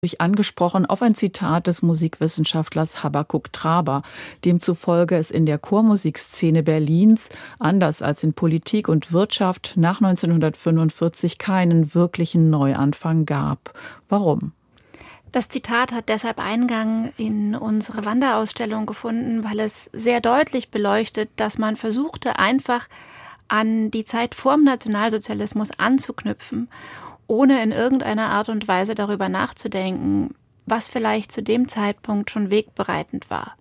Angesprochen auf ein Zitat des Musikwissenschaftlers Habakuk Traber, demzufolge es in der Chormusikszene Berlins, anders als in Politik und Wirtschaft, nach 1945 keinen wirklichen Neuanfang gab. Warum? Das Zitat hat deshalb Eingang in unsere Wanderausstellung gefunden, weil es sehr deutlich beleuchtet, dass man versuchte, einfach an die Zeit vor dem Nationalsozialismus anzuknüpfen, ohne in irgendeiner Art und Weise darüber nachzudenken, was vielleicht zu dem Zeitpunkt schon wegbereitend war.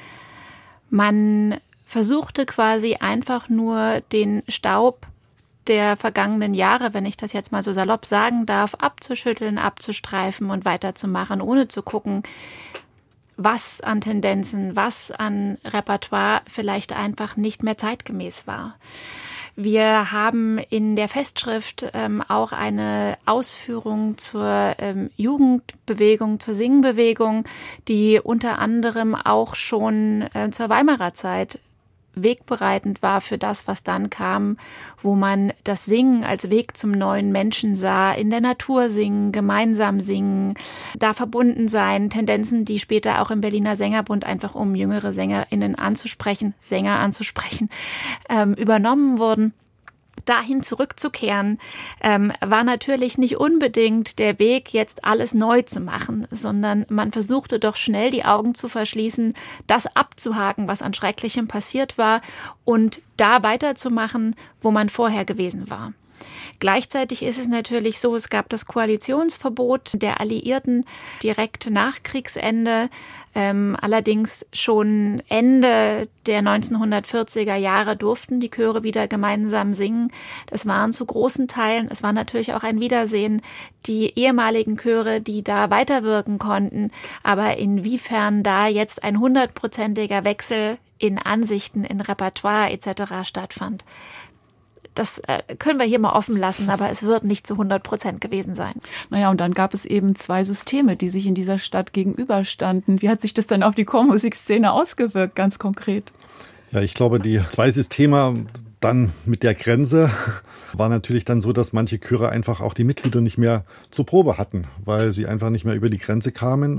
Man versuchte quasi einfach nur den Staub der vergangenen Jahre, wenn ich das jetzt mal so salopp sagen darf, abzuschütteln, abzustreifen und weiterzumachen, ohne zu gucken, was an Tendenzen, was an Repertoire vielleicht einfach nicht mehr zeitgemäß war. Wir haben in der Festschrift auch eine Ausführung zur Jugendbewegung, zur Singbewegung, die unter anderem auch schon zur Weimarer Zeit wegbereitend war für das, was dann kam, wo man das Singen als Weg zum neuen Menschen sah, in der Natur singen, gemeinsam singen, da verbunden sein, Tendenzen, die später auch im Berliner Sängerbund einfach, um jüngere SängerInnen anzusprechen, Sänger anzusprechen, übernommen wurden. Dahin zurückzukehren, war natürlich nicht unbedingt der Weg, jetzt alles neu zu machen, sondern man versuchte doch schnell die Augen zu verschließen, das abzuhaken, was an Schrecklichem passiert war und da weiterzumachen, wo man vorher gewesen war. Gleichzeitig ist es natürlich so, es gab das Koalitionsverbot der Alliierten direkt nach Kriegsende. Allerdings schon Ende der 1940er Jahre durften die Chöre wieder gemeinsam singen. Das waren zu großen Teilen, es war natürlich auch ein Wiedersehen, die ehemaligen Chöre, die da weiterwirken konnten. Aber inwiefern da jetzt ein 100%iger Wechsel in Ansichten, in Repertoire etc. stattfand, das können wir hier mal offen lassen, aber es wird nicht zu 100% gewesen sein. Naja, und dann gab es eben zwei Systeme, die sich in dieser Stadt gegenüberstanden. Wie hat sich das dann auf die Chormusikszene ausgewirkt, ganz konkret? Ja, ich glaube, die zwei Systeme dann mit der Grenze war natürlich dann so, dass manche Chöre einfach auch die Mitglieder nicht mehr zur Probe hatten, weil sie einfach nicht mehr über die Grenze kamen.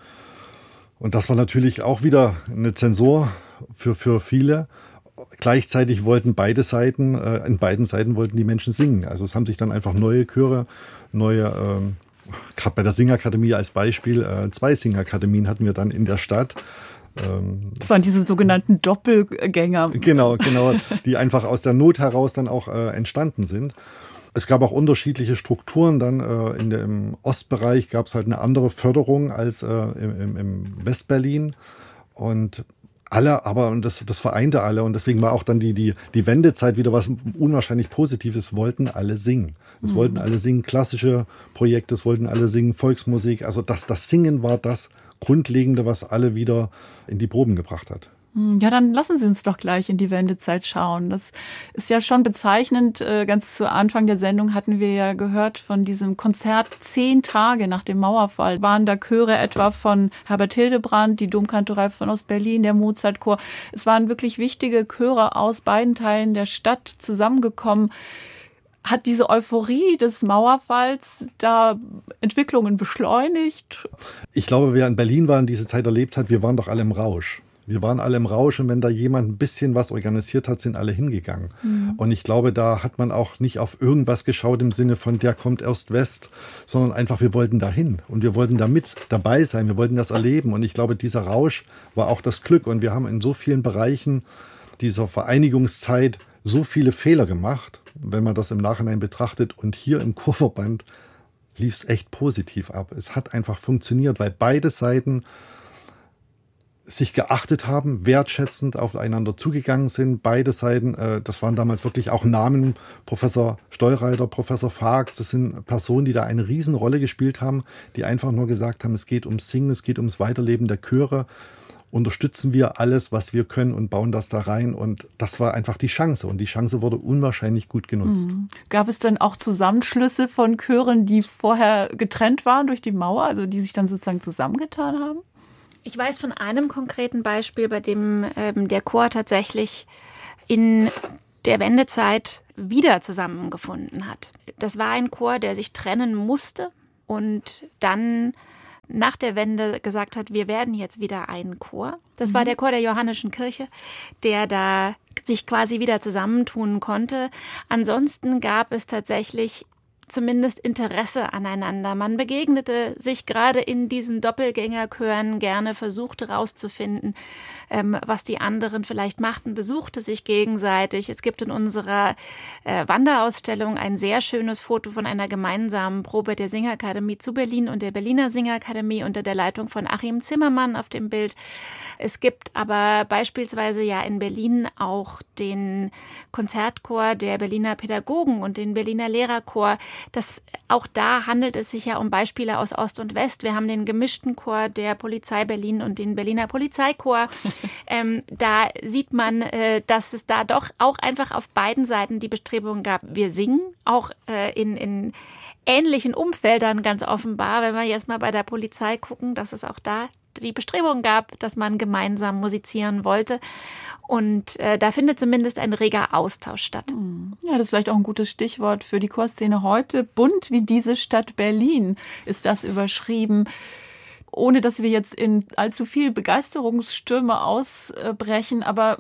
Und das war natürlich auch wieder eine Zensur für viele. Gleichzeitig wollten in beiden Seiten wollten die Menschen singen. Also es haben sich dann einfach neue Chöre, gerade bei der Singakademie als Beispiel, 2 Singakademien hatten wir dann in der Stadt. Das waren diese sogenannten Doppelgänger. Genau, die einfach aus der Not heraus dann auch entstanden sind. Es gab auch unterschiedliche Strukturen. Dann im Ostbereich gab es halt eine andere Förderung als im Westberlin. Und das vereinte alle und deswegen war auch dann die Wendezeit wieder was unwahrscheinlich Positives, wollten alle singen. Es wollten alle singen, klassische Projekte, es wollten alle singen, Volksmusik. Also das Singen war das Grundlegende, was alle wieder in die Proben gebracht hat. Ja, dann lassen Sie uns doch gleich in die Wendezeit schauen. Das ist ja schon bezeichnend. Ganz zu Anfang der Sendung hatten wir ja gehört von diesem Konzert 10 Tage nach dem Mauerfall. Waren da Chöre etwa von Herbert Hildebrandt, die Domkantorei von Ostberlin, der Mozartchor. Es waren wirklich wichtige Chöre aus beiden Teilen der Stadt zusammengekommen. Hat diese Euphorie des Mauerfalls da Entwicklungen beschleunigt? Ich glaube, wer in Berlin war und diese Zeit erlebt hat, wir waren doch alle im Rausch. Wir waren alle im Rausch und wenn da jemand ein bisschen was organisiert hat, sind alle hingegangen. Mhm. Und ich glaube, da hat man auch nicht auf irgendwas geschaut im Sinne von, der kommt erst West, sondern einfach, wir wollten dahin und wir wollten da mit dabei sein, wir wollten das erleben. Und ich glaube, dieser Rausch war auch das Glück. Und wir haben in so vielen Bereichen dieser Vereinigungszeit so viele Fehler gemacht, wenn man das im Nachhinein betrachtet. Und hier im Chorverband lief es echt positiv ab. Es hat einfach funktioniert, weil beide Seiten sich geachtet haben, wertschätzend aufeinander zugegangen sind. Beide Seiten, das waren damals wirklich auch Namen, Professor Stollreiter, Professor Faax, das sind Personen, die da eine Riesenrolle gespielt haben, die einfach nur gesagt haben, es geht ums Singen, es geht ums Weiterleben der Chöre. Unterstützen wir alles, was wir können und bauen das da rein. Und das war einfach die Chance. Und die Chance wurde unwahrscheinlich gut genutzt. Gab es denn auch Zusammenschlüsse von Chören, die vorher getrennt waren durch die Mauer, also die sich dann sozusagen zusammengetan haben? Ich weiß von einem konkreten Beispiel, bei dem der Chor tatsächlich in der Wendezeit wieder zusammengefunden hat. Das war ein Chor, der sich trennen musste und dann nach der Wende gesagt hat, wir werden jetzt wieder einen Chor. Das war der Chor der Johannischen Kirche, der da sich quasi wieder zusammentun konnte. Ansonsten gab es tatsächlich zumindest Interesse aneinander. Man begegnete sich gerade in diesen Doppelgängerchören gerne, versuchte rauszufinden, was die anderen vielleicht machten, besuchte sich gegenseitig. Es gibt in unserer Wanderausstellung ein sehr schönes Foto von einer gemeinsamen Probe der Singakademie zu Berlin und der Berliner Singakademie unter der Leitung von Achim Zimmermann auf dem Bild. Es gibt aber beispielsweise ja in Berlin auch den Konzertchor der Berliner Pädagogen und den Berliner Lehrerchor. Auch da handelt es sich ja um Beispiele aus Ost und West. Wir haben den gemischten Chor der Polizei Berlin und den Berliner Polizeichor. Da sieht man, dass es da doch auch einfach auf beiden Seiten die Bestrebung gab, wir singen, auch in ähnlichen Umfeldern ganz offenbar. Wenn wir jetzt mal bei der Polizei gucken, dass es auch da die Bestrebung gab, dass man gemeinsam musizieren wollte. Und da findet zumindest ein reger Austausch statt. Ja, das ist vielleicht auch ein gutes Stichwort für die Chorszene heute. Bunt wie diese Stadt Berlin ist das überschrieben. Ohne dass wir jetzt in allzu viel Begeisterungsstürme ausbrechen, aber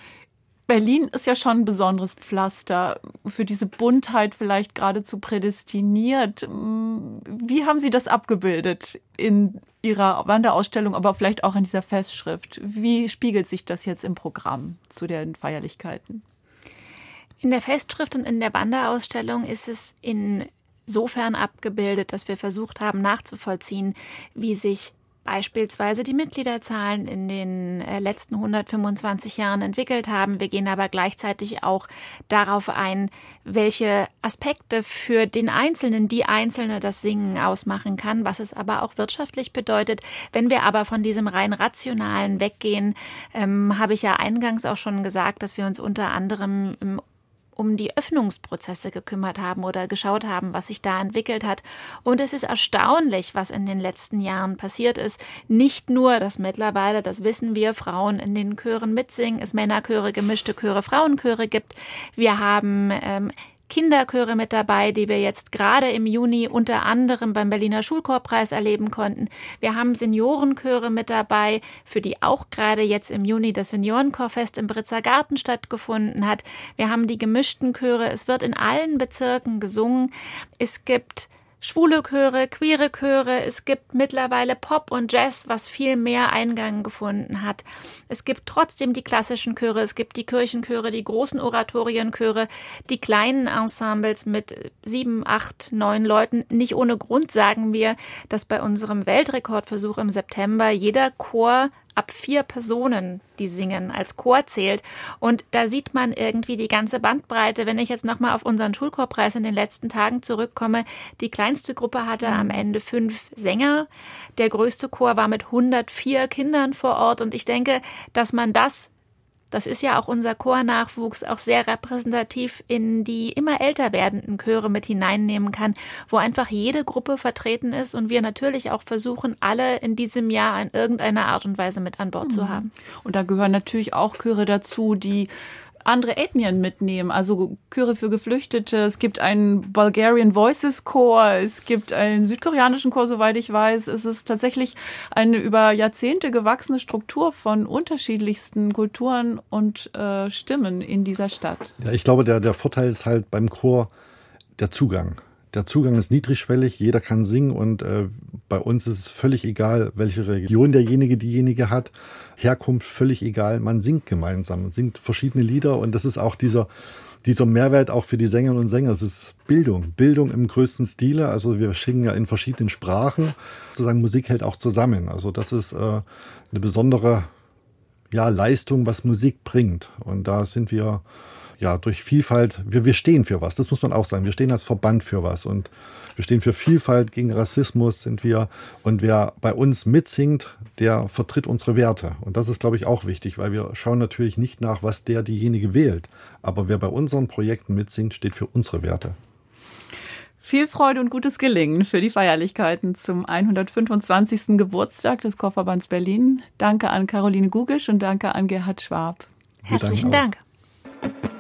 Berlin ist ja schon ein besonderes Pflaster, für diese Buntheit vielleicht geradezu prädestiniert. Wie haben Sie das abgebildet in Ihrer Wanderausstellung, aber vielleicht auch in dieser Festschrift? Wie spiegelt sich das jetzt im Programm zu den Feierlichkeiten? In der Festschrift und in der Wanderausstellung ist es insofern abgebildet, dass wir versucht haben nachzuvollziehen, wie sich beispielsweise die Mitgliederzahlen in den letzten 125 Jahren entwickelt haben. Wir gehen aber gleichzeitig auch darauf ein, welche Aspekte für den Einzelnen, die Einzelne das Singen ausmachen kann, was es aber auch wirtschaftlich bedeutet. Wenn wir aber von diesem rein Rationalen weggehen, habe ich ja eingangs auch schon gesagt, dass wir uns unter anderem um die Öffnungsprozesse gekümmert haben oder geschaut haben, was sich da entwickelt hat. Und es ist erstaunlich, was in den letzten Jahren passiert ist. Nicht nur, dass mittlerweile, das wissen wir, Frauen in den Chören mitsingen, es Männerchöre, gemischte Chöre, Frauenchöre gibt. Wir haben Kinderchöre mit dabei, die wir jetzt gerade im Juni unter anderem beim Berliner Schulchorpreis erleben konnten. Wir haben Seniorenchöre mit dabei, für die auch gerade jetzt im Juni das Seniorenchorfest im Britzer Garten stattgefunden hat. Wir haben die gemischten Chöre. Es wird in allen Bezirken gesungen. Es gibt schwule Chöre, queere Chöre, es gibt mittlerweile Pop und Jazz, was viel mehr Eingang gefunden hat. Es gibt trotzdem die klassischen Chöre, es gibt die Kirchenchöre, die großen Oratorienchöre, die kleinen Ensembles mit 7, 8, 9 Leuten. Nicht ohne Grund sagen wir, dass bei unserem Weltrekordversuch im September jeder Chor ab 4 Personen, die singen, als Chor zählt. Und da sieht man irgendwie die ganze Bandbreite. Wenn ich jetzt nochmal auf unseren Schulchorpreis in den letzten Tagen zurückkomme, die kleinste Gruppe hatte am Ende 5 Sänger. Der größte Chor war mit 104 Kindern vor Ort. Und ich denke, dass man das ist ja auch unser Chornachwuchs, auch sehr repräsentativ in die immer älter werdenden Chöre mit hineinnehmen kann, wo einfach jede Gruppe vertreten ist und wir natürlich auch versuchen, alle in diesem Jahr in irgendeiner Art und Weise mit an Bord zu haben. Und da gehören natürlich auch Chöre dazu, die andere Ethnien mitnehmen, also Chöre für Geflüchtete. Es gibt einen Bulgarian Voices Chor, es gibt einen südkoreanischen Chor, soweit ich weiß. Es ist tatsächlich eine über Jahrzehnte gewachsene Struktur von unterschiedlichsten Kulturen und Stimmen in dieser Stadt. Ja, ich glaube, der Vorteil ist halt beim Chor der Zugang. Der Zugang ist niedrigschwellig, jeder kann singen und bei uns ist es völlig egal, welche Region diejenige hat. Herkunft völlig egal, man singt gemeinsam, man singt verschiedene Lieder und das ist auch dieser Mehrwert auch für die Sängerinnen und Sänger. Es ist Bildung im größten Stile. Also wir singen ja in verschiedenen Sprachen. Sozusagen Musik hält auch zusammen. Also das ist eine besondere Leistung, was Musik bringt. Und da sind wir durch Vielfalt, wir stehen für was, das muss man auch sagen. Wir stehen als Verband für was und wir stehen für Vielfalt, gegen Rassismus sind wir. Und wer bei uns mitsingt, der vertritt unsere Werte. Und das ist, glaube ich, auch wichtig, weil wir schauen natürlich nicht nach, was diejenige wählt. Aber wer bei unseren Projekten mitsingt, steht für unsere Werte. Viel Freude und gutes Gelingen für die Feierlichkeiten zum 125. Geburtstag des Chorverbands Berlin. Danke an Caroline Gugisch und danke an Gerhard Schwab. Herzlichen Dank.